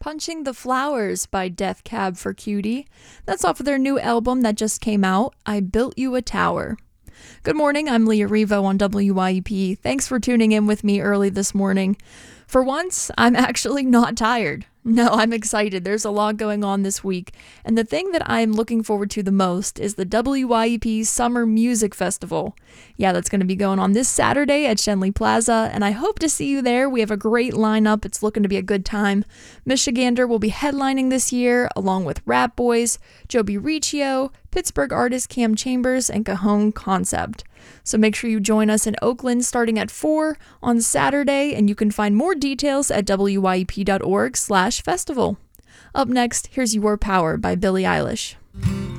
Punching the Flowers by Death Cab for Cutie. That's off of their new album that just came out, I Built You a Tower. Good morning, I'm Leah Revo on WYEP. Thanks for tuning in with me early this morning. For once, I'm actually not tired. No, I'm excited. There's a lot going on this week, and the thing that I'm looking forward to the most is the WYEP Summer Music Festival. Yeah, that's going to be going on this Saturday at Schenley Plaza, and I hope to see you there. We have a great lineup. It's looking to be a good time. Michigander will be headlining this year, along with Rat Boys, Joby Riccio, Pittsburgh artist Cam Chambers, and Cajon Concept. So make sure you join us in Oakland starting at 4 on Saturday, and you can find more details at wyep.org/festival. Up next, here's Your Power by Billie Eilish.